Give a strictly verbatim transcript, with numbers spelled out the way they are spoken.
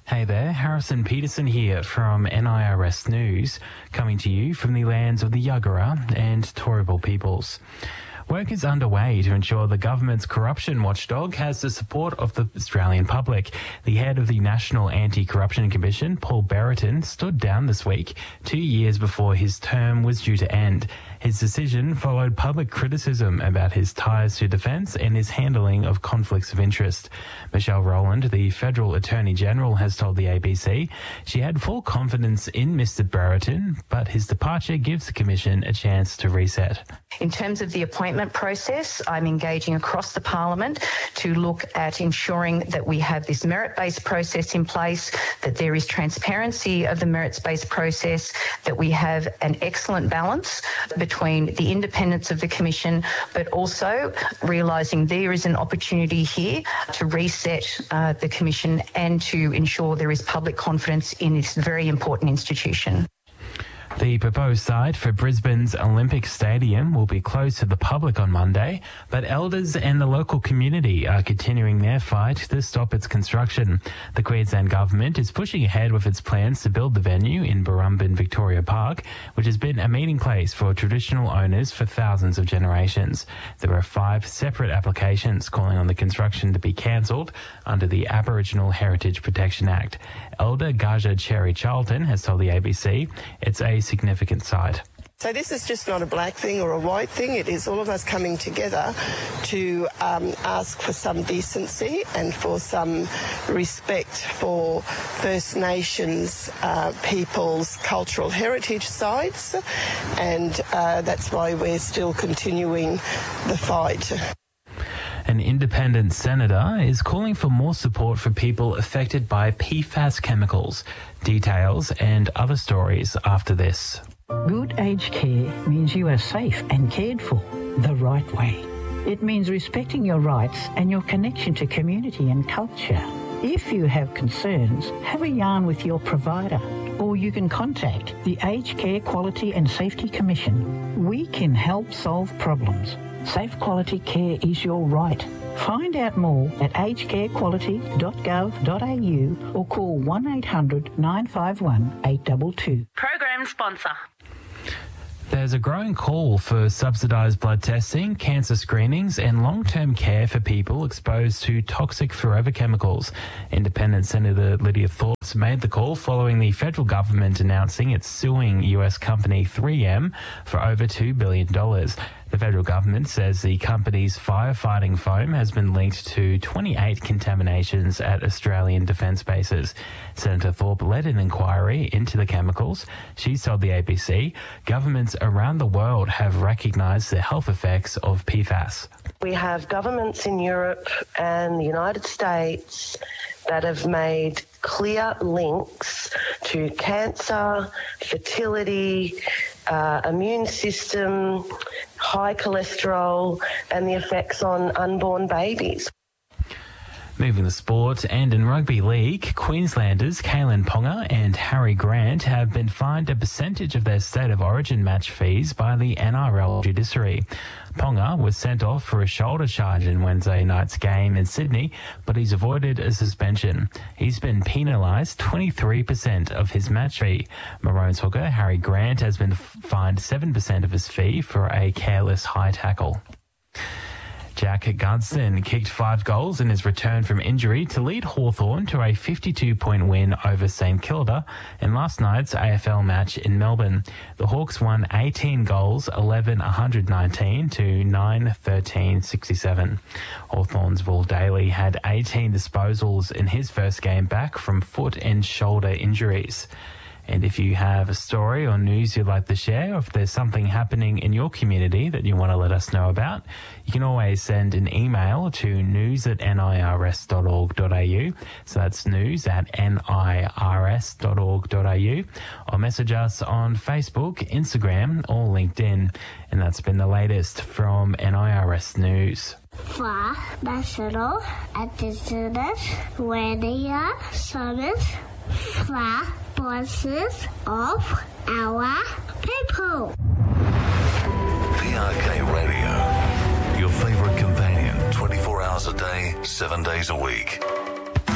Hey there, Harrison Peterson here from N I R S News, coming to you from the lands of the Yagara and Turrbal peoples. Work is underway to ensure the government's corruption watchdog has the support of the Australian public. The head of the National Anti-Corruption Commission, Paul Brereton, stood down this week, two years before his term was due to end. His decision followed public criticism about his ties to defence and his handling of conflicts of interest. Michelle Rowland, the Federal Attorney General, has told the A B C she had full confidence in Mister Brereton, but his departure gives the Commission a chance to reset. In terms of the appointment process, I'm engaging across the Parliament to look at ensuring that we have this merit-based process in place, that there is transparency of the merits-based process, that we have an excellent balance between the independence of the Commission, but also realising there is an opportunity here to reset uh, the Commission and to ensure there is public confidence in this very important institution. The proposed site for Brisbane's Olympic Stadium will be closed to the public on Monday, but elders and the local community are continuing their fight to stop its construction. The Queensland government is pushing ahead with its plans to build the venue in Burrumbin Victoria Park, which has been a meeting place for traditional owners for thousands of generations. There are five separate applications calling on the construction to be cancelled under the Aboriginal Heritage Protection Act. Elder Gaja Cherry Charlton has told the A B C it's a significant site. So this is just not a black thing or a white thing. It is all of us coming together to um, ask for some decency and for some respect for First Nations uh, people's cultural heritage sites, and uh, that's why we're still continuing the fight. An independent senator is calling for more support for people affected by P FAS chemicals. Details and other stories after this. Good aged care means you are safe and cared for the right way. It means respecting your rights and your connection to community and culture. If you have concerns, have a yarn with your provider, or you can contact the Aged Care Quality and Safety Commission. We can help solve problems. Safe quality care is your right. Find out more at aged care quality dot gov dot a u or call one eight hundred nine five one eight two two. Program sponsor. There's a growing call for subsidised blood testing, cancer screenings and long-term care for people exposed to toxic forever chemicals. Independent Senator Lydia Thorpe made the call following the federal government announcing it's suing U S company three M for over two billion dollars. The federal government says the company's firefighting foam has been linked to twenty-eight contaminations at Australian defence bases. Senator Thorpe led an inquiry into the chemicals. She told the A B C governments around the world have recognised the health effects of P FAS. We have governments in Europe and the United States that have made clear links to cancer, fertility, uh, immune system, high cholesterol, and the effects on unborn babies. Moving to sport, and in rugby league, Queenslanders Kalyn Ponga and Harry Grant have been fined a percentage of their state of origin match fees by the N R L judiciary. Ponga was sent off for a shoulder charge in Wednesday night's game in Sydney, but he's avoided a suspension. He's been penalised twenty-three percent of his match fee. Maroons hooker Harry Grant has been fined seven percent of his fee for a careless high tackle. Jack Gunston kicked five goals in his return from injury to lead Hawthorn to a fifty-two point win over St Kilda in last night's A F L match in Melbourne. The Hawks won eighteen goals, eleven one nineteen to nine thirteen sixty-seven. Hawthorn's Will Daly had eighteen disposals in his first game back from foot and shoulder injuries. And if you have a story or news you'd like to share, or if there's something happening in your community that you want to let us know about, you can always send an email to news at nirs dot org dot a u. So that's news at nirs dot org dot a u. Or message us on Facebook, Instagram or LinkedIn. And that's been the latest from N I R S News. For National Indigenous Radio Service, for voices of our people. P R K Radio, your favourite companion, twenty-four hours a day, seven days a week.